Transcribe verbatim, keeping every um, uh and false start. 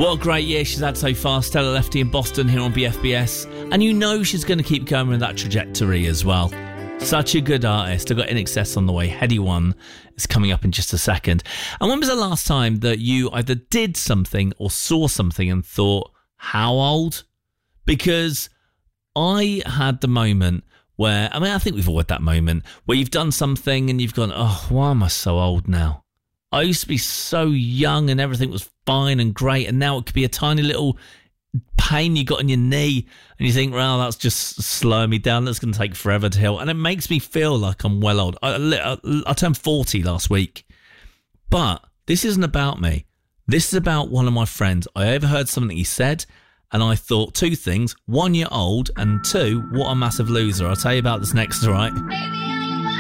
What a great year she's had so far. Stella Lefty in Boston here on B F B S. And you know she's going to keep going with that trajectory as well. Such a good artist. I've got In Excess on the way. Heady One is coming up in just a second. And when was the last time that you either did something or saw something and thought, how old? Because I had the moment where, I mean, I think we've all had that moment where you've done something and you've gone, oh, why am I so old now? I used to be so young and everything was fine and great, and now it could be a tiny little pain you got in your knee and you think, well, that's just slowing me down. That's going to take forever to heal. And it makes me feel like I'm well old. I, I, I turned forty last week. But this isn't about me. This is about one of my friends. I overheard something he said, and I thought two things. One, you're old, and two, what a massive loser. I'll tell you about this next, all right? Baby.